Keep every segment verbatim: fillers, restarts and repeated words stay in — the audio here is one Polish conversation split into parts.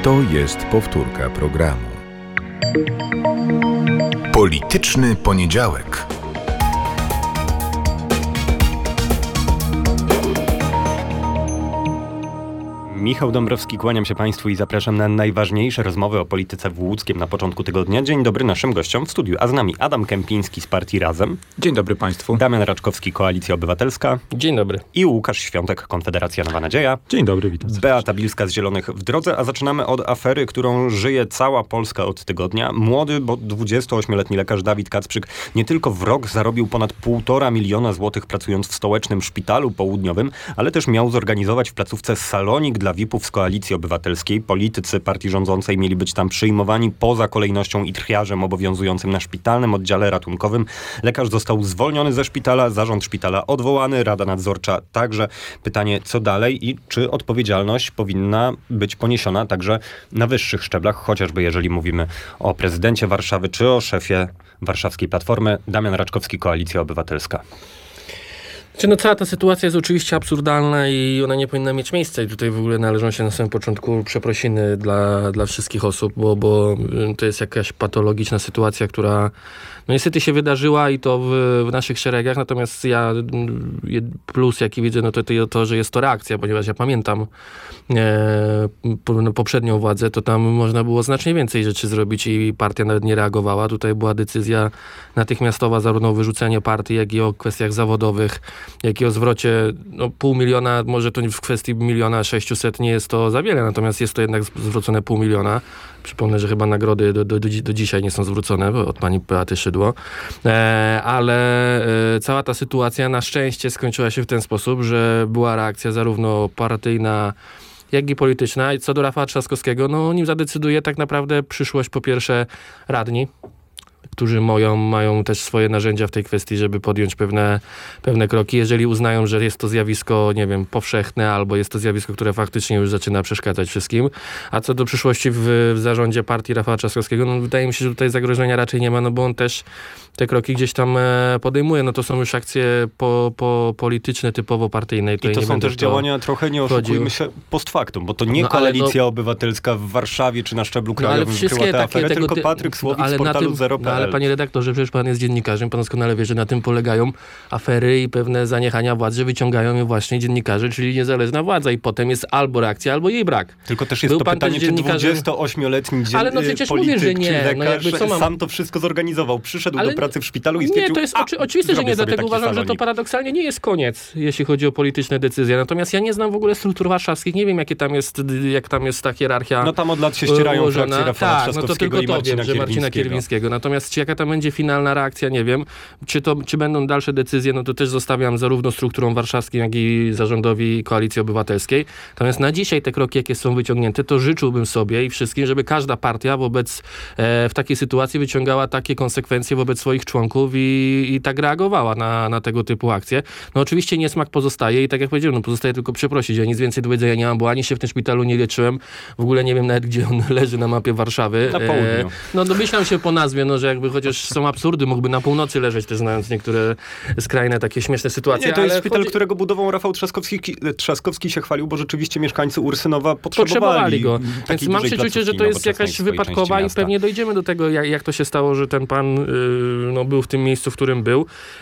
To jest powtórka programu. Polityczny poniedziałek. Michał Dąbrowski, kłaniam się Państwu i zapraszam na najważniejsze rozmowy o polityce w Łódzkiem na początku tygodnia. Dzień dobry naszym gościom w studiu, a z nami Adam Kępiński z partii Razem. Dzień dobry Państwu. Damian Raczkowski, Koalicja Obywatelska. Dzień dobry. I Łukasz Świątek, Konfederacja Nowa Nadzieja. Dzień dobry, witam. Beata Bilska z Zielonych w drodze, a zaczynamy od afery, którą żyje cała Polska od tygodnia. Młody, bo dwudziestoośmioletni lekarz Dawid Kacprzyk nie tylko w rok zarobił ponad półtora miliona złotych pracując w stołecznym szpitalu południowym, ale też miał zorganizować w placówce salonik dla V I P-ów z Koalicji Obywatelskiej. Politycy partii rządzącej mieli być tam przyjmowani poza kolejnością i triażem obowiązującym na szpitalnym oddziale ratunkowym. Lekarz został zwolniony ze szpitala, zarząd szpitala odwołany, Rada Nadzorcza także. Pytanie, co dalej i czy odpowiedzialność powinna być poniesiona także na wyższych szczeblach, chociażby jeżeli mówimy o prezydencie Warszawy czy o szefie warszawskiej Platformy. Damian Raczkowski, Koalicja Obywatelska. No, cała ta sytuacja jest oczywiście absurdalna i ona nie powinna mieć miejsca i tutaj w ogóle należą się na samym początku przeprosiny dla, dla wszystkich osób, bo, bo to jest jakaś patologiczna sytuacja, która no niestety się wydarzyła i to w, w naszych szeregach, natomiast ja plus jaki widzę, no to, to to, że jest to reakcja, ponieważ ja pamiętam e, po, poprzednią władzę, to tam można było znacznie więcej rzeczy zrobić i partia nawet nie reagowała. Tutaj była decyzja natychmiastowa zarówno o wyrzuceniu partii, jak i o kwestiach zawodowych, jak i o zwrocie no, pół miliona, może to w kwestii miliona sześciuset nie jest to za wiele, natomiast jest to jednak zwrócone pół miliona. Przypomnę, że chyba nagrody do, do, do, do dzisiaj nie są zwrócone od pani Beaty Szydło. E, ale e, cała ta sytuacja na szczęście skończyła się w ten sposób, że była reakcja zarówno partyjna, jak i polityczna. I co do Rafała Trzaskowskiego, no nim zadecyduje tak naprawdę przyszłość po pierwsze radni, którzy mają, mają też swoje narzędzia w tej kwestii, żeby podjąć pewne, pewne kroki. Jeżeli uznają, że jest to zjawisko, nie wiem, powszechne, albo jest to zjawisko, które faktycznie już zaczyna przeszkadzać wszystkim. A co do przyszłości w, w zarządzie partii Rafała Trzaskowskiego, no wydaje mi się, że tutaj zagrożenia raczej nie ma, no bo on też te kroki gdzieś tam e, podejmuje. No to są już akcje po, po polityczne, typowo partyjne. I, I to nie są też to działania, trochę nie oszukujmy się, post factum, bo to nie no, Koalicja no, Obywatelska w Warszawie czy na szczeblu no, krajowym wykryła tę aferę, tylko ty, Patryk Słowik no, z portalu zero kropka p l. No, ale panie redaktorze, przecież pan jest dziennikarzem, pan doskonale wie, że na tym polegają afery i pewne zaniechania władzy, że wyciągają je właśnie dziennikarze, czyli niezależna władza i potem jest albo reakcja, albo jej brak. Tylko też jest Był to pan pytanie, czy dwudziestoośmioletni dzien... ale no przecież polityk mówię, że nie. czy lekarz no jakby co mam... sam to wszystko zorganizował, przyszedł ale do pracy w szpitalu i nie, stwierdził, to jest a, oczy, oczywiste, że nie, dlatego uważam, salonik. że to paradoksalnie nie jest koniec, jeśli chodzi o polityczne decyzje. Natomiast ja nie znam w ogóle struktur warszawskich, nie wiem, jakie tam jest, jak tam jest ta hierarchia. No tam od lat się ścierają ułożona. frakcje Rafała Tak, no to tylko i to Marcina wiem, że Marcina Kierwińskiego. Natomiast czy jaka tam będzie finalna reakcja, nie wiem. Czy to, czy będą dalsze decyzje, no to też zostawiam zarówno strukturom warszawskim, jak i zarządowi Koalicji Obywatelskiej. Natomiast na dzisiaj te kroki, jakie są wyciągnięte, to życzyłbym sobie i wszystkim, żeby każda partia wobec e, w takiej sytuacji wyciągała takie konsekwencje wobec swoich członków i, i tak reagowała na, na tego typu akcje. No oczywiście niesmak pozostaje i tak jak powiedziałem, no pozostaje tylko przeprosić. Ja nic więcej do powiedzenia nie mam, bo ani się w tym szpitalu nie leczyłem. W ogóle nie wiem nawet, gdzie on leży na mapie Warszawy. Na południu. E, no domyślam się po nazwie, no że jakby chociaż są absurdy, mógłby na północy leżeć, też znając niektóre skrajne takie śmieszne sytuacje. Nie, to jest ale szpital, chodzi... którego budową Rafał Trzaskowski, Trzaskowski się chwalił, bo rzeczywiście mieszkańcy Ursynowa potrzebowali, potrzebowali go. Więc mam przeczucie, że to jest jakaś wypadkowa i pewnie dojdziemy do tego, jak, jak to się stało, że ten pan yy, no, był w tym miejscu, w którym był.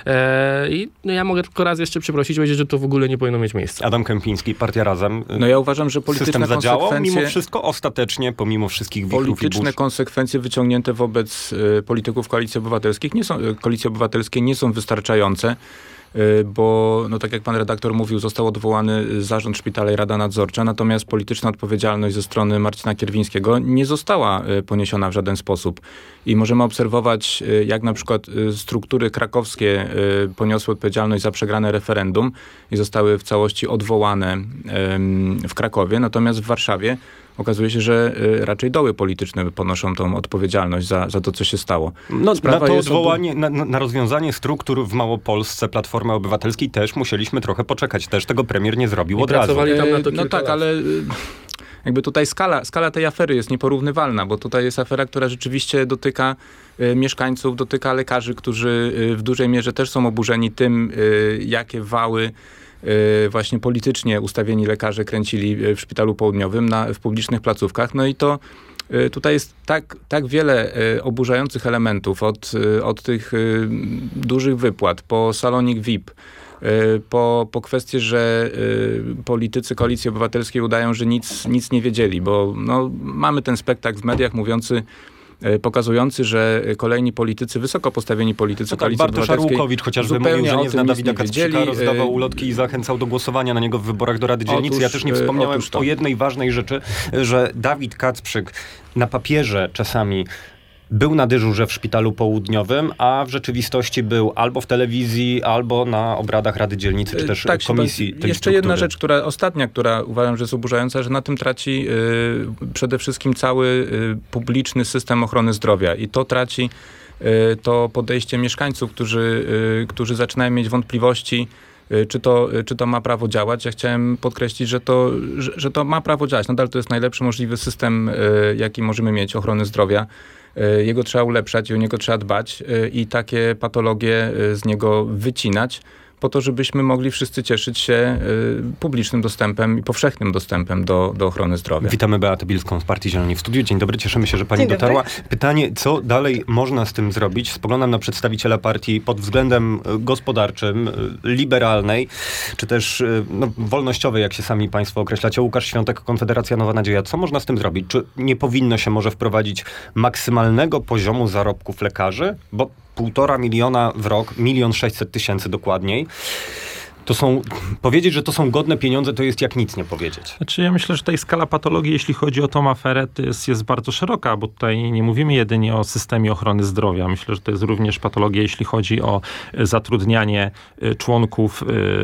E, I no, ja mogę tylko raz jeszcze przeprosić, powiedzieć, że to w ogóle nie powinno mieć miejsca. Adam Kępiński, Partia Razem. No ja uważam, że polityczne system zadziałał konsekwencje... mimo wszystko, ostatecznie, pomimo wszystkich wichrów Polityczne i burz. konsekwencje wyciągnięte wobec y, polityków Koalicji Obywatelskiej nie są, y, Koalicji Obywatelskiej nie są wystarczające, y, bo no tak jak pan redaktor mówił, został odwołany zarząd szpitala i Rada Nadzorcza, natomiast polityczna odpowiedzialność ze strony Marcina Kierwińskiego nie została y, poniesiona w żaden sposób. I możemy obserwować, y, jak na przykład y, struktury krakowskie y, poniosły odpowiedzialność za przegrane referendum i zostały w całości odwołane y, w Krakowie, natomiast w Warszawie okazuje się, że y, raczej doły polityczne ponoszą tą odpowiedzialność za, za to, co się stało. No, Sprawa na to jest odwołanie, obu... na, na rozwiązanie struktur w Małopolsce Platformy Obywatelskiej też musieliśmy trochę poczekać. Też tego premier nie zrobił I od razu. tam na to no tak, lat. ale... Jakby tutaj skala, skala tej afery jest nieporównywalna, bo tutaj jest afera, która rzeczywiście dotyka y, mieszkańców, dotyka lekarzy, którzy y, w dużej mierze też są oburzeni tym, y, jakie wały właśnie politycznie ustawieni lekarze kręcili w Szpitalu Południowym na, w publicznych placówkach. No i to tutaj jest tak, tak wiele oburzających elementów, od, od tych dużych wypłat, po salonik V I P, po, po kwestię, że politycy Koalicji Obywatelskiej udają, że nic, nic nie wiedzieli, bo no, mamy ten spektakl w mediach mówiący, pokazujący, że kolejni politycy, wysoko postawieni politycy no tak, Koalicji Bartosz Obywatelskiej Arłukowicz chociażby mówił, że nie zna Dawida Kacprzyka, wiedzieli. rozdawał ulotki i zachęcał do głosowania na niego w wyborach do Rady Dzielnicy. Otóż, ja też nie wspomniałem otóż to. o jednej ważnej rzeczy, że Dawid Kacprzyk na papierze czasami był na dyżurze w Szpitalu Południowym, a w rzeczywistości był albo w telewizji, albo na obradach Rady Dzielnicy, czy też tak, komisji tak. tej Jeszcze struktury. jedna rzecz, która ostatnia, która uważam, że jest oburzająca, że na tym traci y, przede wszystkim cały y, publiczny system ochrony zdrowia i to traci y, to podejście mieszkańców, którzy, y, którzy zaczynają mieć wątpliwości, y, czy to, y, czy to ma prawo działać. Ja chciałem podkreślić, że to, że, że to ma prawo działać. Nadal to jest najlepszy możliwy system, y, jaki możemy mieć ochrony zdrowia. Jego trzeba ulepszać i o niego trzeba dbać i takie patologie z niego wycinać, po to, żebyśmy mogli wszyscy cieszyć się publicznym dostępem i powszechnym dostępem do, do ochrony zdrowia. Witamy Beatę Bilską z Partii Zieloni w studiu. Dzień dobry, cieszymy się, że pani Dzień dotarła. dobry. Pytanie, co dalej można z tym zrobić? Spoglądam na przedstawiciela partii pod względem gospodarczym, liberalnej, czy też no, wolnościowej, jak się sami państwo określacie. Łukasz Świątek, Konfederacja Nowa Nadzieja. Co można z tym zrobić? Czy nie powinno się może wprowadzić maksymalnego poziomu zarobków lekarzy? Bo półtora miliona w rok, milion sześćset tysięcy dokładniej. To są, powiedzieć, że to są godne pieniądze, to jest jak nic nie powiedzieć. Znaczy ja myślę, że tutaj skala patologii, jeśli chodzi o tą aferę, to jest, jest bardzo szeroka, bo tutaj nie mówimy jedynie o systemie ochrony zdrowia. Myślę, że to jest również patologia, jeśli chodzi o zatrudnianie członków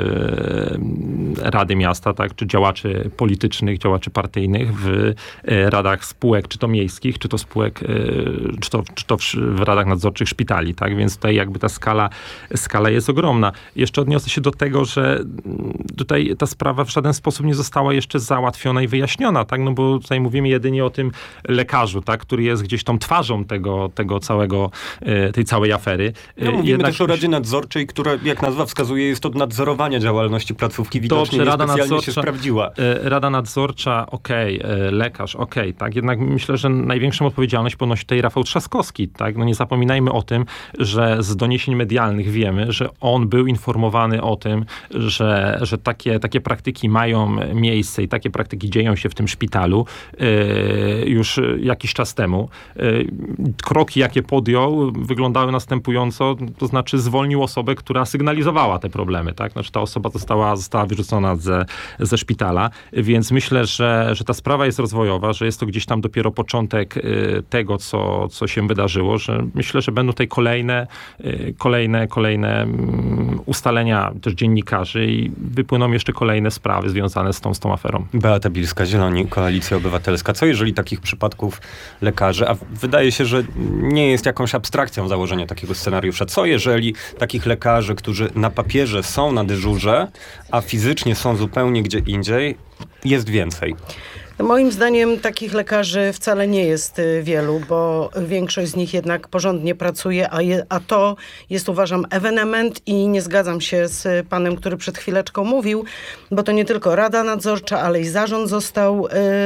yy, Rady Miasta, tak, czy działaczy politycznych, działaczy partyjnych w radach spółek, czy to miejskich, czy to spółek, yy, czy to, czy to w, w radach nadzorczych szpitali, tak, więc tutaj jakby ta skala, skala jest ogromna. Jeszcze odniosę się do tego, że tutaj ta sprawa w żaden sposób nie została jeszcze załatwiona i wyjaśniona, tak? No bo tutaj mówimy jedynie o tym lekarzu, tak? Który jest gdzieś tą twarzą tego, tego całego, tej całej afery. No, mówimy Jednak też o Radzie Nadzorczej, która, jak nazwa wskazuje, jest od nadzorowania działalności placówki. Widocznie Dobrze, Rada niespecjalnie Nadzorcza, się sprawdziła. Rada Nadzorcza, okej, okay, lekarz, okej, okay, tak? Jednak myślę, że największą odpowiedzialność ponosi tutaj Rafał Trzaskowski, tak? No nie zapominajmy o tym, że z doniesień medialnych wiemy, że on był informowany o tym, że, że takie, takie praktyki mają miejsce i takie praktyki dzieją się w tym szpitalu yy, już jakiś czas temu. Yy, kroki, jakie podjął, wyglądały następująco, to znaczy zwolnił osobę, która sygnalizowała te problemy, tak? Znaczy ta osoba została, została wyrzucona ze, ze szpitala, więc myślę, że, że ta sprawa jest rozwojowa, że jest to gdzieś tam dopiero początek yy, tego, co, co się wydarzyło, że myślę, że będą tutaj kolejne, yy, kolejne, kolejne yy, ustalenia też dziennikarzy i wypłyną jeszcze kolejne sprawy związane z tą, z tą aferą. Beata Bilska, Zieloni, Koalicja Obywatelska. Co jeżeli takich przypadków lekarzy, a wydaje się, że nie jest jakąś abstrakcją założenie takiego scenariusza, co jeżeli takich lekarzy, którzy na papierze są na dyżurze, a fizycznie są zupełnie gdzie indziej, jest więcej? Moim zdaniem takich lekarzy wcale nie jest wielu, bo większość z nich jednak porządnie pracuje, a, je, a to jest, uważam, ewenement i nie zgadzam się z panem, który przed chwileczką mówił, bo to nie tylko Rada Nadzorcza, ale i zarząd został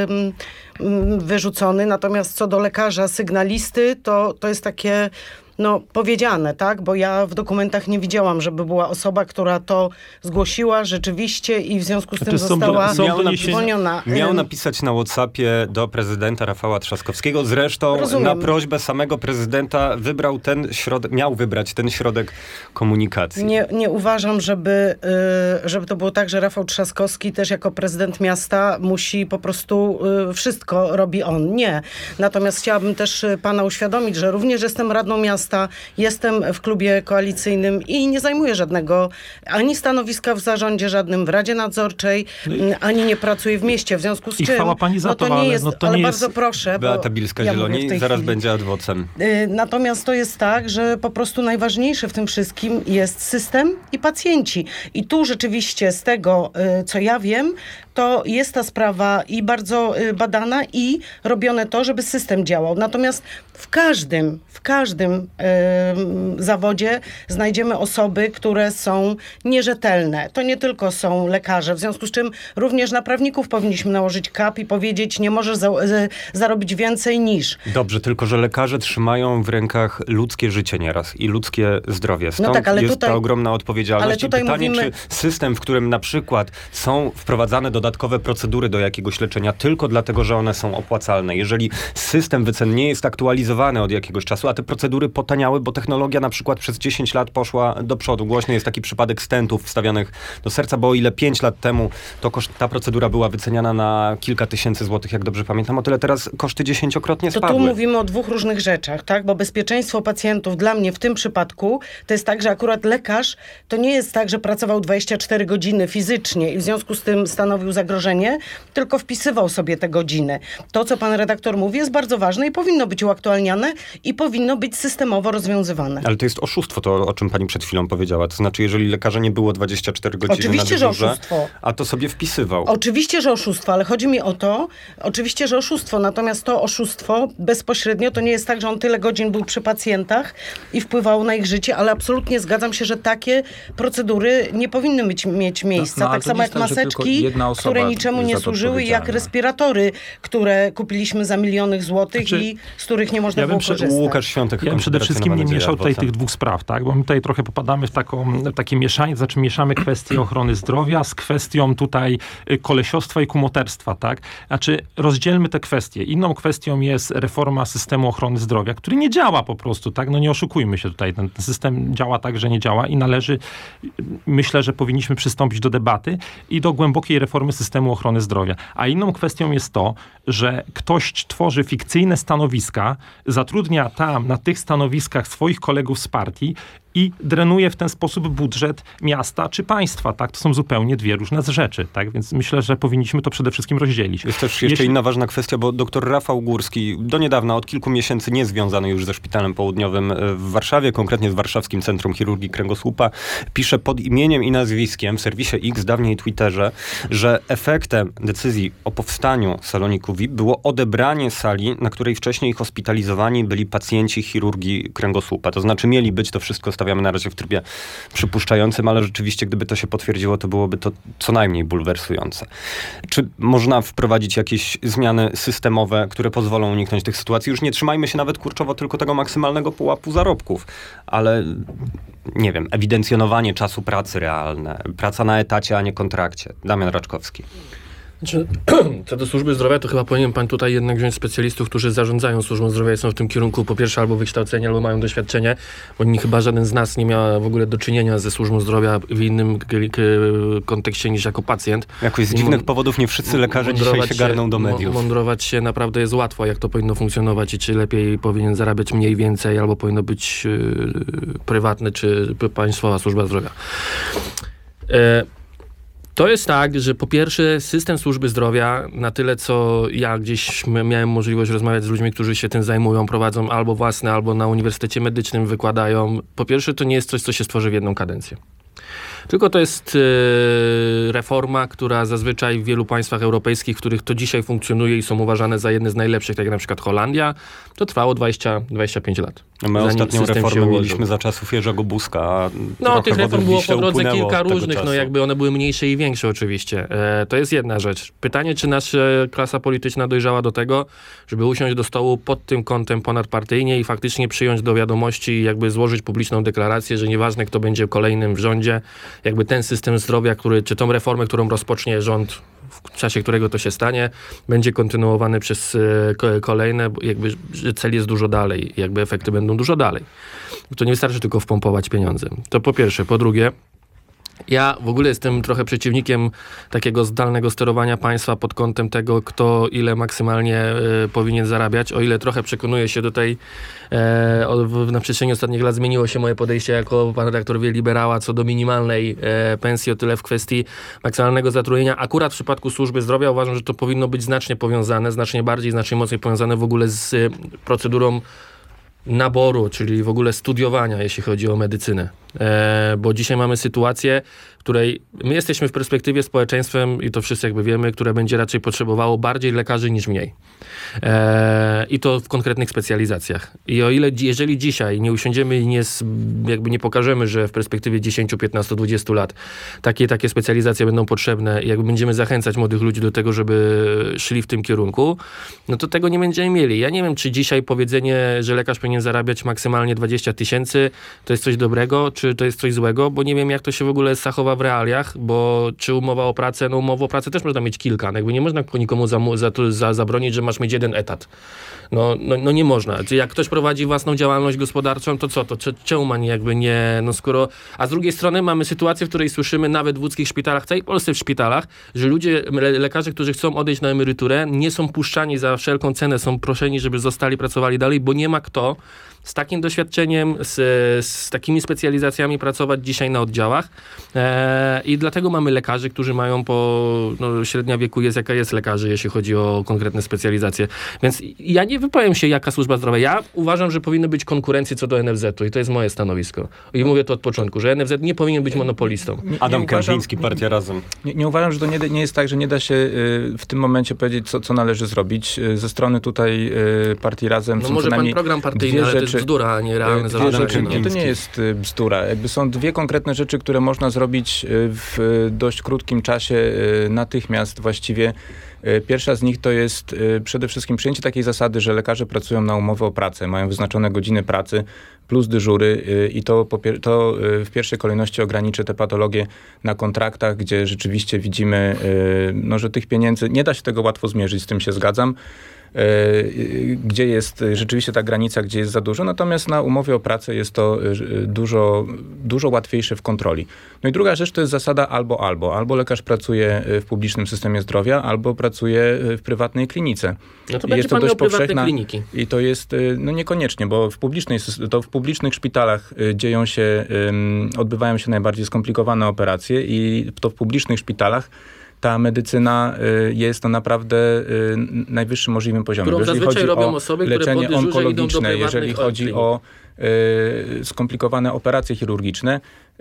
ym, wyrzucony. Natomiast co do lekarza sygnalisty, to, to jest takie no, powiedziane, tak? Bo ja w dokumentach nie widziałam, żeby była osoba, która to zgłosiła rzeczywiście i w związku z tym Znaczy, są- została są doniesienia- zwolniona. Miał Ym, napisać na WhatsAppie do prezydenta Rafała Trzaskowskiego. Zresztą Rozumiem. na prośbę samego prezydenta wybrał ten środek, miał wybrać ten środek komunikacji. Nie, nie uważam, żeby, y, żeby to było tak, że Rafał Trzaskowski też jako prezydent miasta musi po prostu y, wszystko robi on. Nie. Natomiast chciałabym też y, pana uświadomić, że również jestem radną miasta, jestem w klubie koalicyjnym i nie zajmuję żadnego ani stanowiska w zarządzie żadnym, w Radzie Nadzorczej, y, ani nie pracuję w mieście. W związku z I czym, chwała pani za no to, to nie ale jest, no to ale nie bardzo jest- proszę, bo Beata Bilska, ja mówię Zieloni, w tej zaraz chwili. będzie adwocem. Y, Natomiast to jest tak, że po prostu najważniejsze w tym wszystkim jest system i pacjenci. I tu rzeczywiście z tego, y, co ja wiem, to jest ta sprawa i bardzo y, badana i robione to, żeby system działał. Natomiast w każdym, w każdym y, zawodzie znajdziemy osoby, które są nierzetelne. To nie tylko są lekarze, w związku z czym również na prawników powinniśmy nałożyć kap i powiedzieć, nie możesz za, y, zarobić więcej niż. Dobrze, tylko że lekarze trzymają w rękach ludzkie życie nieraz i ludzkie zdrowie. Stąd no tak, ale jest tutaj, ta ogromna odpowiedzialność. ale tutaj I pytanie, mówimy... czy system, w którym na przykład są wprowadzane dodatkowe procedury do jakiegoś leczenia tylko dlatego, że one są opłacalne. Jeżeli system wycen nie jest aktualizowany od jakiegoś czasu, a te procedury potaniały, bo technologia na przykład przez dziesięć lat poszła do przodu. Głośny jest taki przypadek stentów wstawianych do serca, bo o ile pięć lat temu to koszt, ta procedura była wyceniana na kilka tysięcy złotych, jak dobrze pamiętam, o tyle teraz koszty dziesięciokrotnie to spadły. tu mówimy o dwóch różnych rzeczach, tak? Bo bezpieczeństwo pacjentów dla mnie w tym przypadku to jest tak, że akurat lekarz to nie jest tak, że pracował dwadzieścia cztery godziny fizycznie i w związku z tym stanowił zagrożenie, tylko wpisywał sobie te godziny. To, co pan redaktor mówi, jest bardzo ważne i powinno być uaktualniane i powinno być systemowo rozwiązywane. Ale to jest oszustwo, to o czym pani przed chwilą powiedziała. To znaczy, jeżeli lekarza nie było dwadzieścia cztery godziny Oczywiście, na dyżurze, że oszustwo. a to sobie wpisywał. Oczywiście, że oszustwo, ale chodzi mi o to, oczywiście, że oszustwo, natomiast to oszustwo bezpośrednio to nie jest tak, że on tyle godzin był przy pacjentach i wpływał na ich życie, ale absolutnie zgadzam się, że takie procedury nie powinny mieć, mieć miejsca. No, no, tak samo jak tak, maseczki, które niczemu nie służyły, jak respiratory, które kupiliśmy za miliony złotych Znaczy, i z których nie można ja było bym prze- korzystać. Łukasz Świątek, Ja bym przede wszystkim nie Konfederacja mieszał tutaj Nowa Nadzieja, tych dwóch spraw, tak? Bo my tutaj trochę popadamy w, taką, w takie mieszanie, znaczy mieszamy kwestię ochrony zdrowia z kwestią tutaj y, kolesiostwa i kumoterstwa, tak? Znaczy rozdzielmy te kwestie. Inną kwestią jest reforma systemu ochrony zdrowia, który nie działa po prostu, tak? No nie oszukujmy się tutaj. Ten system działa tak, że nie działa i należy, myślę, że powinniśmy przystąpić do debaty i do głębokiej reformy systemu ochrony zdrowia. A inną kwestią jest to, że ktoś tworzy fikcyjne stanowiska, zatrudnia tam na tych stanowiskach swoich kolegów z partii i drenuje w ten sposób budżet miasta czy państwa, tak? To są zupełnie dwie różne rzeczy, tak? Więc myślę, że powinniśmy to przede wszystkim rozdzielić. Jest też jeszcze Jeśli... inna ważna kwestia, bo doktor Rafał Górski, do niedawna, od kilku miesięcy nie związany już ze Szpitalem Południowym w Warszawie, konkretnie z Warszawskim Centrum Chirurgii Kręgosłupa, pisze pod imieniem i nazwiskiem w serwisie X, dawniej Twitterze, że efektem decyzji o powstaniu saloniku V I P było odebranie sali, na której wcześniej hospitalizowani byli pacjenci chirurgii kręgosłupa. To znaczy mieli być, to wszystko stawiamy na razie w trybie przypuszczającym, ale rzeczywiście gdyby to się potwierdziło, to byłoby to co najmniej bulwersujące. Czy można wprowadzić jakieś zmiany systemowe, które pozwolą uniknąć tych sytuacji? Już nie trzymajmy się nawet kurczowo tylko tego maksymalnego pułapu zarobków, ale nie wiem, ewidencjonowanie czasu pracy realne, praca na etacie, a nie kontrakcie. Damian Raczkowski. Znaczy, co do służby zdrowia, to chyba powinien pan tutaj jednak wziąć specjalistów, którzy zarządzają służbą zdrowia i są w tym kierunku po pierwsze albo wykształcenie, albo mają doświadczenie, bo nie, chyba żaden z nas nie miał w ogóle do czynienia ze służbą zdrowia w innym k- k- kontekście niż jako pacjent. Jakoś z I dziwnych mą- powodów nie wszyscy lekarze dzisiaj się garną do mediów. Mądrować się naprawdę jest łatwo, jak to powinno funkcjonować i czy lepiej powinien zarabiać mniej, więcej, albo powinno być yy, prywatne, czy państwowa służba zdrowia. E, To jest tak, że po pierwsze system służby zdrowia, na tyle co ja gdzieś m- miałem możliwość rozmawiać z ludźmi, którzy się tym zajmują, prowadzą albo własne, albo na Uniwersytecie Medycznym wykładają. Po pierwsze to nie jest coś, co się stworzy w jedną kadencję. Tylko to jest e, reforma, która zazwyczaj w wielu państwach europejskich, w których to dzisiaj funkcjonuje i są uważane za jedne z najlepszych, tak jak na przykład Holandia, to trwało dwadzieścia do dwudziestu pięciu lat. No my zanim ostatnią system się reformę ułożył. mieliśmy za czasów Jerzego Buzka. A No, trochę tych wody reform w było Wiśle po drodze upłynęło kilka od tego różnych, no czasu. jakby one były mniejsze i większe oczywiście. E, to jest jedna rzecz. Pytanie, czy nasza klasa polityczna dojrzała do tego, żeby usiąść do stołu pod tym kątem ponadpartyjnie i faktycznie przyjąć do wiadomości i jakby złożyć publiczną deklarację, że nieważne kto będzie kolejnym w rządzie, jakby ten system zdrowia, który, czy tą reformę, którą rozpocznie rząd, w czasie którego to się stanie, będzie kontynuowany przez e, kolejne, bo jakby że cel jest dużo dalej, jakby efekty będą dużo dalej. To nie wystarczy tylko wpompować pieniądze. To po pierwsze. Po drugie, ja w ogóle jestem trochę przeciwnikiem takiego zdalnego sterowania państwa pod kątem tego, kto ile maksymalnie e, powinien zarabiać. O ile trochę przekonuję się tutaj, e, o, w, na przestrzeni ostatnich lat zmieniło się moje podejście jako pan redaktor wie liberała co do minimalnej e, pensji, o tyle w kwestii maksymalnego zatrudnienia. Akurat w przypadku służby zdrowia uważam, że to powinno być znacznie powiązane, znacznie bardziej, znacznie mocniej powiązane w ogóle z e, procedurą naboru, czyli w ogóle studiowania, jeśli chodzi o medycynę. E, bo dzisiaj mamy sytuację, w której my jesteśmy w perspektywie społeczeństwem, i to wszyscy jakby wiemy, które będzie raczej potrzebowało bardziej lekarzy niż mniej. E, I to w konkretnych specjalizacjach. I o ile, jeżeli dzisiaj nie usiądziemy i nie, jakby nie pokażemy, że w perspektywie dziesięć, piętnaście, dwadzieścia lat takie, takie specjalizacje będą potrzebne i jakby będziemy zachęcać młodych ludzi do tego, żeby szli w tym kierunku, no to tego nie będziemy mieli. Ja nie wiem, czy dzisiaj powiedzenie, że lekarz powinien zarabiać maksymalnie dwadzieścia tysięcy, to jest coś dobrego, czy to jest coś złego, bo nie wiem, jak to się w ogóle zachowa w realiach, bo czy umowa o pracę, no umowa o pracę też można mieć kilka, no jakby nie można nikomu za, za, za, zabronić, że masz mieć jeden etat. No, no, no nie można. Jak ktoś prowadzi własną działalność gospodarczą, to co? To czemu ma nie, jakby nie, no skoro... A z drugiej strony mamy sytuację, w której słyszymy nawet w łódzkich szpitalach, w całej Polsce w szpitalach, że ludzie, le, lekarze, którzy chcą odejść na emeryturę, nie są puszczani za wszelką cenę, są proszeni, żeby zostali, pracowali dalej, bo nie ma kto z takim doświadczeniem, z, z takimi specjalizacjami pracować dzisiaj na oddziałach. E, I dlatego mamy lekarzy, którzy mają po... No, średnia wieku jest jaka jest lekarzy, jeśli chodzi o konkretne specjalizacje. Więc ja nie wypowiem się, jaka służba zdrowia. Ja uważam, że powinny być konkurencje co do N F Z-u i to jest moje stanowisko. I mówię to od początku, że N F Z nie powinien być monopolistą. Nie, Adam nie uważam, Kępiński, Partia Razem. Nie, nie uważam, że to nie, nie jest tak, że nie da się y, w tym momencie powiedzieć, co, co należy zrobić. Y, ze strony tutaj y, Partii Razem no są może co najmniej pan program partyjny, dwie ale to rzeczy, jest bzdura, a nie realne założenie. Nie, to nie jest y, bzdura. Jakby są dwie konkretne rzeczy, które można zrobić y, w y, dość krótkim czasie, y, natychmiast właściwie. Y, pierwsza z nich to jest y, przede wszystkim przyjęcie takiej zasady, że lekarze pracują na umowę o pracę, mają wyznaczone godziny pracy plus dyżury y, i to, popier- to y, w pierwszej kolejności ograniczy te patologie na kontraktach, gdzie rzeczywiście widzimy, y, no, że tych pieniędzy, nie da się tego łatwo zmierzyć, z tym się zgadzam, gdzie jest rzeczywiście ta granica, gdzie jest za dużo, natomiast na umowie o pracę jest to dużo, dużo łatwiejsze w kontroli. No i druga rzecz to jest zasada albo, albo. Albo lekarz pracuje w publicznym systemie zdrowia, albo pracuje w prywatnej klinice. No to I będzie jest to pan dość miał prywatne powszechna kliniki. I to jest, no niekoniecznie, bo w, publicznej, to w publicznych szpitalach dzieją się, odbywają się najbardziej skomplikowane operacje i to w publicznych szpitalach ta medycyna y, jest na naprawdę y, najwyższym możliwym poziomie. Którą Jeżeli zazwyczaj chodzi robią o osoby, które leczenie po dyżurze idą do onkologiczne, prywatnych jeżeli chodzi klinik. o y, skomplikowane operacje chirurgiczne, y,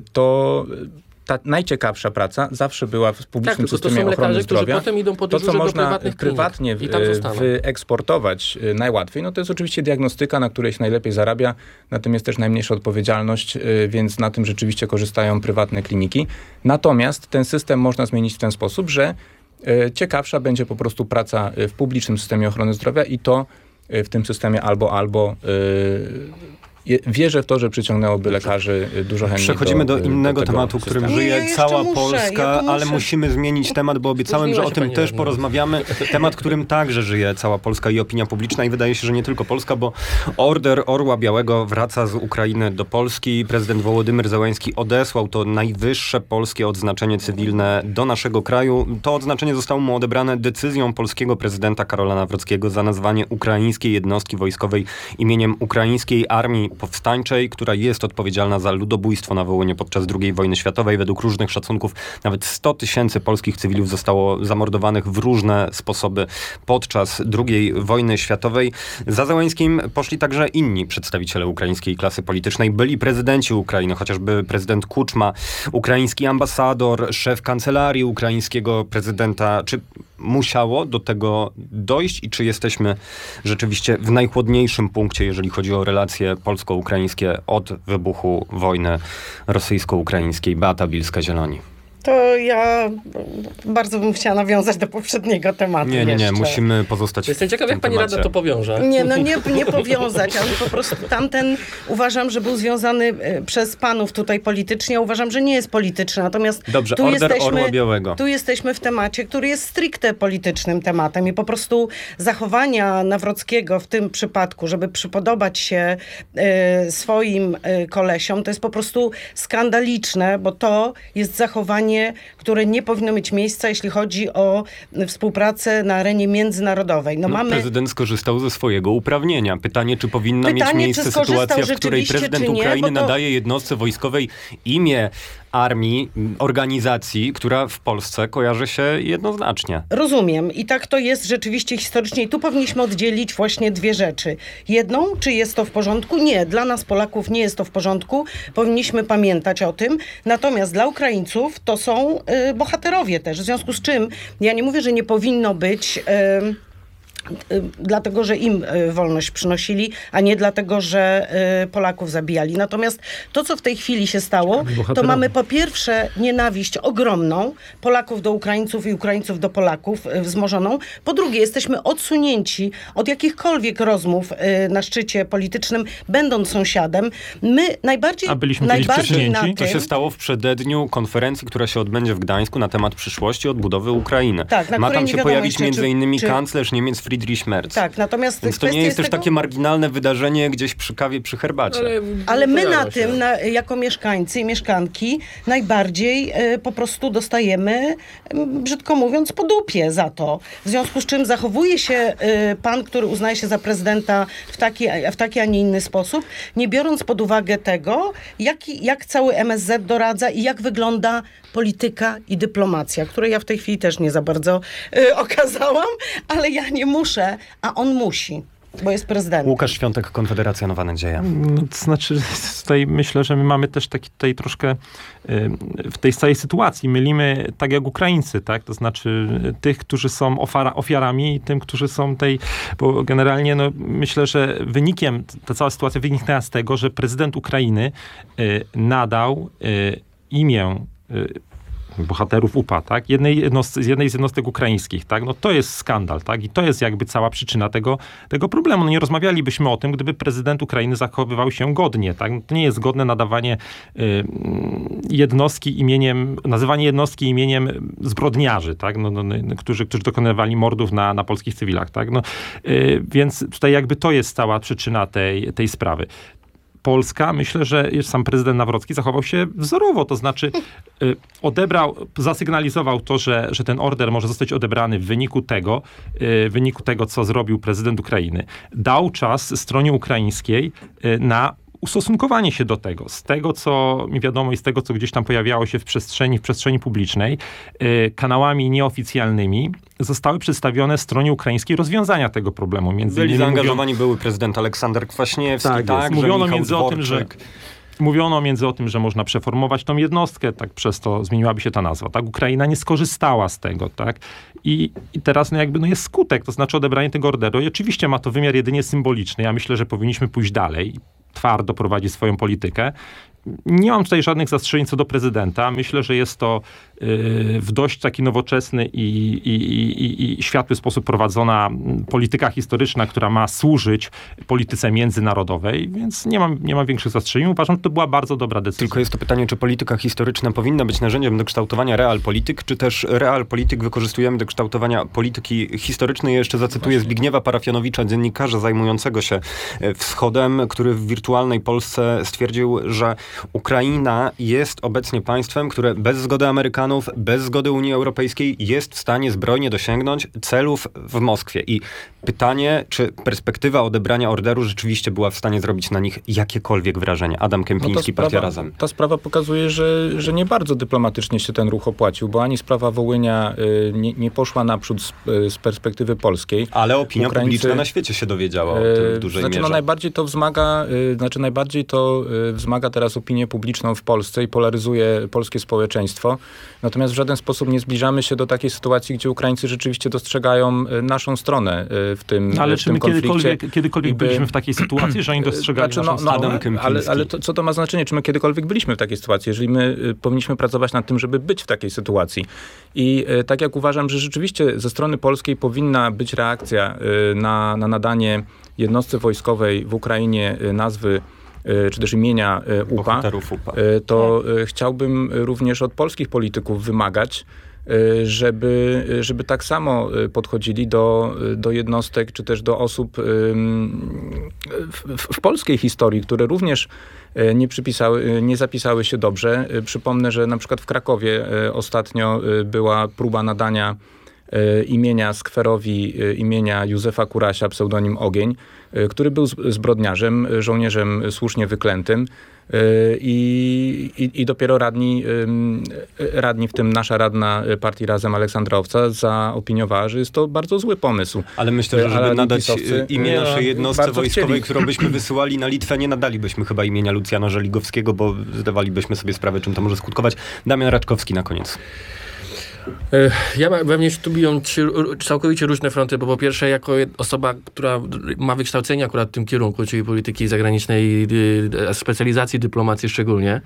to ta najciekawsza praca zawsze była w publicznym tak, systemie ochrony lekarze, zdrowia. Potem idą po to, co można prywatnie i tam wyeksportować najłatwiej, no to jest oczywiście diagnostyka, na której się najlepiej zarabia, na tym jest też najmniejsza odpowiedzialność, więc na tym rzeczywiście korzystają prywatne kliniki. Natomiast ten system można zmienić w ten sposób, że ciekawsza będzie po prostu praca w publicznym systemie ochrony zdrowia i to w tym systemie albo, albo wierzę w to, że przyciągnęłoby lekarzy dużo chętniej. Przechodzimy do, do innego do tematu, systemu. którym Nie, żyje ja cała muszę, Polska, ja ale muszę. musimy zmienić temat, bo obiecałem, że o tym też porozmawiamy. Temat, którym także żyje cała Polska i opinia publiczna i wydaje się, że nie tylko Polska, bo order Orła Białego wraca z Ukrainy do Polski. Prezydent Wołodymyr Zełenski odesłał to najwyższe polskie odznaczenie cywilne do naszego kraju. To odznaczenie zostało mu odebrane decyzją polskiego prezydenta Karola Nawrockiego za nazwanie ukraińskiej jednostki wojskowej imieniem Ukraińskiej Armii Powstańczej, która jest odpowiedzialna za ludobójstwo na Wołyniu podczas drugiej wojny światowej. Według różnych szacunków nawet sto tysięcy polskich cywilów zostało zamordowanych w różne sposoby podczas drugiej wojny światowej. Za Zełenskim poszli także inni przedstawiciele ukraińskiej klasy politycznej, byli prezydenci Ukrainy, chociażby prezydent Kuczma, ukraiński ambasador, szef kancelarii ukraińskiego prezydenta. Czy musiało do tego dojść i czy jesteśmy rzeczywiście w najchłodniejszym punkcie, jeżeli chodzi o relacje polsko-ukraińskie od wybuchu wojny rosyjsko-ukraińskiej? Beata Bilska-Zieloni. To ja bardzo bym chciała nawiązać do poprzedniego tematu. Nie, nie, nie, jeszcze. musimy pozostać Jestem w ciekaw, tym jak pani temacie. Rada to powiąże. Nie, no nie, nie powiązać, ale po prostu tamten uważam, że był związany e, przez panów tutaj politycznie. Ja uważam, że nie jest polityczny. Natomiast Dobrze, tu order jesteśmy, Orła Białego. tu jesteśmy w temacie, który jest stricte politycznym tematem i po prostu zachowania Nawrockiego w tym przypadku, żeby przypodobać się e, swoim e, kolesiom, to jest po prostu skandaliczne, bo to jest zachowanie, które nie powinno mieć miejsca, jeśli chodzi o współpracę na arenie międzynarodowej. No, No, mamy... Prezydent skorzystał ze swojego uprawnienia. Pytanie, czy powinna Pytanie, mieć miejsce czy skorzystał sytuacja, w której rzeczywiście, prezydent czy nie, Ukrainy bo to- nadaje jednostce wojskowej imię armii, organizacji, która w Polsce kojarzy się jednoznacznie. Rozumiem. I tak to jest rzeczywiście historycznie. I tu powinniśmy oddzielić właśnie dwie rzeczy. Jedną, czy jest to w porządku? Nie. Dla nas, Polaków, nie jest to w porządku. Powinniśmy pamiętać o tym. Natomiast dla Ukraińców to są y, bohaterowie też. W związku z czym ja nie mówię, że nie powinno być... Y, dlatego, że im wolność przynosili, a nie dlatego, że Polaków zabijali. Natomiast to, co w tej chwili się stało, to mamy po pierwsze nienawiść ogromną Polaków do Ukraińców i Ukraińców do Polaków wzmożoną. Po drugie, jesteśmy odsunięci od jakichkolwiek rozmów na szczycie politycznym, będąc sąsiadem. My najbardziej, a byliśmy najbardziej na tym... To się stało w przededniu konferencji, która się odbędzie w Gdańsku na temat przyszłości odbudowy Ukrainy. Tak, na Ma tam nie się wiadomo pojawić jeszcze, między czy, innymi czy... kanclerz Niemiec Friedrich Merz. Tak, natomiast Więc to nie jest, jest też tego... takie marginalne wydarzenie gdzieś przy kawie, przy herbacie. Ale, Ale my na się. tym, na, jako mieszkańcy i mieszkanki, najbardziej y, po prostu dostajemy, y, brzydko mówiąc, po dupie za to. W związku z czym zachowuje się y, pan, który uznaje się za prezydenta w taki, w taki, a nie inny sposób, nie biorąc pod uwagę tego, jaki, jak cały M S Z doradza i jak wygląda polityka i dyplomacja, której ja w tej chwili też nie za bardzo y, okazałam, ale ja nie muszę, a on musi. Bo jest prezydentem. Łukasz Świątek, Konfederacja Nowa Nadzieja. No, to znaczy, tutaj myślę, że my mamy też taki tutaj troszkę w tej całej sytuacji mylimy tak jak Ukraińcy, tak? To znaczy tych, którzy są ofiara, ofiarami i tym, którzy są tej, bo generalnie no, myślę, że wynikiem, ta cała sytuacja wyniknęła z tego, że prezydent Ukrainy y, nadał y, imię y, bohaterów U P A, tak? Jednej, jednost- jednej z jednostek ukraińskich, tak? No to jest skandal, tak? I to jest jakby cała przyczyna tego, tego problemu. No nie rozmawialibyśmy o tym, gdyby prezydent Ukrainy zachowywał się godnie, tak? No to nie jest godne nadawanie y, jednostki imieniem, nazywanie jednostki imieniem zbrodniarzy, tak? No, no, no, którzy, którzy dokonywali mordów na, na polskich cywilach, tak? No, y, więc tutaj jakby to jest cała przyczyna tej, tej sprawy. Polska, myślę, że sam prezydent Nawrocki zachował się wzorowo, to znaczy y, odebrał, zasygnalizował to, że, że ten order może zostać odebrany w wyniku tego, y, w wyniku tego, co zrobił prezydent Ukrainy. Dał czas stronie ukraińskiej y, na ustosunkowanie się do tego. Z tego, co mi wiadomo i z tego, co gdzieś tam pojawiało się w przestrzeni, w przestrzeni publicznej, y, kanałami nieoficjalnymi zostały przedstawione stronie ukraińskiej rozwiązania tego problemu. Między Byli innymi zaangażowani były prezydent Aleksander Kwaśniewski, tak, tak, mówiono Michał między o tym, że Mówiono między o tym, że można przeformować tą jednostkę, tak przez to zmieniłaby się ta nazwa. Tak? Ukraina nie skorzystała z tego, tak? I, i teraz no jakby no jest skutek, to znaczy odebranie tego orderu. I oczywiście ma to wymiar jedynie symboliczny. Ja myślę, że powinniśmy pójść dalej, twardo prowadzić swoją politykę. Nie mam tutaj żadnych zastrzeżeń co do prezydenta. Myślę, że jest to yy, w dość taki nowoczesny i, i, i, i światły sposób prowadzona polityka historyczna, która ma służyć polityce międzynarodowej, więc nie mam, nie mam większych zastrzeżeń. Uważam, że to była bardzo dobra decyzja. Tylko jest to pytanie, czy polityka historyczna powinna być narzędziem do kształtowania realpolityk, czy też realpolityk wykorzystujemy do kształtowania polityki historycznej. Ja jeszcze zacytuję Właśnie. Zbigniewa Parafianowicza, dziennikarza zajmującego się wschodem, który w wirtualnej Polsce stwierdził, że Ukraina jest obecnie państwem, które bez zgody Amerykanów, bez zgody Unii Europejskiej jest w stanie zbrojnie dosięgnąć celów w Moskwie. I pytanie, czy perspektywa odebrania orderu rzeczywiście była w stanie zrobić na nich jakiekolwiek wrażenie? Adam Kępiński, no Partia sprawa, Razem. Ta sprawa pokazuje, że, że nie bardzo dyplomatycznie się ten ruch opłacił, bo ani sprawa Wołynia y, nie, nie poszła naprzód z, y, z perspektywy polskiej. Ale opinia Ukraińcy, publiczna na świecie się dowiedziała o tym w dużej znaczy, mierze. No najbardziej to wzmaga, y, znaczy najbardziej to y, wzmaga teraz opinię publiczną w Polsce i polaryzuje polskie społeczeństwo. Natomiast w żaden sposób nie zbliżamy się do takiej sytuacji, gdzie Ukraińcy rzeczywiście dostrzegają y, naszą stronę y, w tym Ale w czy tym my konflikcie. kiedykolwiek, kiedykolwiek by... byliśmy w takiej sytuacji, że oni dostrzegali znaczy, naszą no, stronę? no, ale, ale to, co to ma znaczenie? Czy my kiedykolwiek byliśmy w takiej sytuacji? Jeżeli my y, powinniśmy pracować nad tym, żeby być w takiej sytuacji. I y, tak jak uważam, że rzeczywiście ze strony polskiej powinna być reakcja y, na, na nadanie jednostce wojskowej w Ukrainie y, nazwy czy też imienia U P A, Bohaterów U P A. to chciałbym również od polskich polityków wymagać, żeby, żeby tak samo podchodzili do, do jednostek, czy też do osób w, w polskiej historii, które również nie przypisały, nie zapisały się dobrze. Przypomnę, że na przykład w Krakowie ostatnio była próba nadania e, imienia skwerowi e, imienia Józefa Kurasia, pseudonim Ogień, e, który był zbrodniarzem, żołnierzem słusznie wyklętym. I, i, I dopiero radni, radni, w tym nasza radna partii Razem Aleksandra Owca, zaopiniowała, że jest to bardzo zły pomysł. Ale myślę, że żeby Ale nadać pisowcy, imię nie, naszej jednostce bardzo wojskowej, chcieli. którą byśmy wysyłali na Litwę, nie nadalibyśmy chyba imienia Lucjana Żeligowskiego, bo zdawalibyśmy sobie sprawę, czym to może skutkować. Damian Raczkowski na koniec. Ja we mnie tu biją trzy, całkowicie różne fronty, bo po pierwsze jako osoba, która ma wykształcenie akurat w tym kierunku, czyli polityki zagranicznej, specjalizacji dyplomacji szczególnie.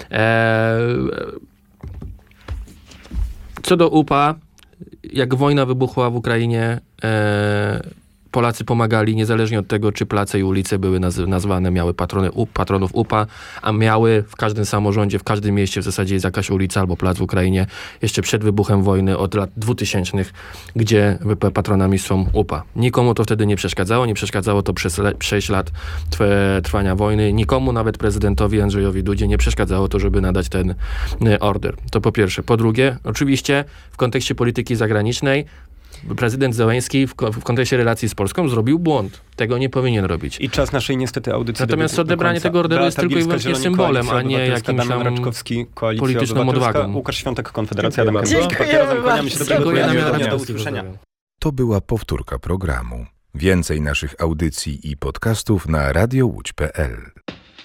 Co do U P A, jak wojna wybuchła w Ukrainie, Polacy pomagali, niezależnie od tego, czy place i ulice były naz- nazwane, miały patrony, u, patronów U P A, a miały w każdym samorządzie, w każdym mieście w zasadzie jest jakaś ulica albo plac w Ukrainie, jeszcze przed wybuchem wojny od lat dwutysięcznych, gdzie patronami są U P A. Nikomu to wtedy nie przeszkadzało, nie przeszkadzało to przez le- sześć lat tw- trwania wojny, nikomu, nawet prezydentowi Andrzejowi Dudzie nie przeszkadzało to, żeby nadać ten y, order. To po pierwsze. Po drugie, oczywiście w kontekście polityki zagranicznej prezydent Zełenski w, w kontekście relacji z Polską zrobił błąd. Tego nie powinien robić. I czas naszej niestety audycji. Natomiast odebranie tego orderu jest tylko i wyłącznie symbolem, a nie jakimś tam Raczkowski, polityczną odwagą. Łukasz Świątek, Konfederacja. Adam Dziękuję Kępski. Razem kłaniamy się do Dziękuję Do bardzo. usłyszenia. To była powtórka programu. Więcej naszych audycji i podcastów na radio łódź kropka pe el.